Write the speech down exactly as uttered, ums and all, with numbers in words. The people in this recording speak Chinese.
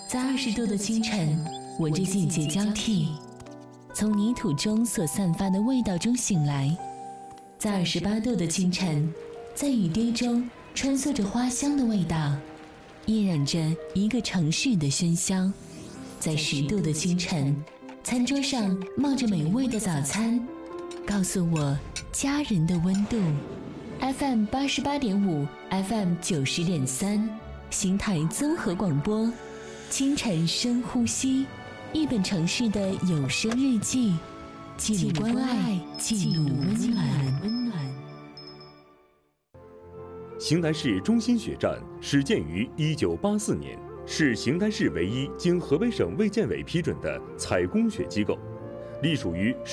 在二十度的清晨，闻着季节交替，从泥土中所散发的味道中醒来；在二十八度的清晨，在雨滴中穿梭着花香的味道，晕染着一个城市的喧嚣；在十度的清晨，餐桌上冒着美味的早餐，告诉我家人的温度。F M 八十八点五 ，F M 九十点三，新台综合广播。清晨深呼吸，一本城市的有声日记，记录关爱，记录温暖。温暖。 邢台市中心血站始建于一九八四年，是邢台市唯一经河北省卫健委批准的采供血机构，隶属于